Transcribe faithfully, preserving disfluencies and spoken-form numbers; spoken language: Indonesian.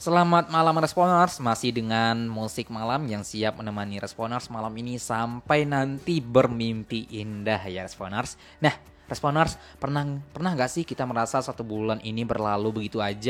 Selamat malam Responers, masih dengan musik malam yang siap menemani Responers malam ini sampai nanti bermimpi indah ya Responers. Nah, Responers, pernah pernah nggak sih kita merasa satu bulan ini berlalu begitu aja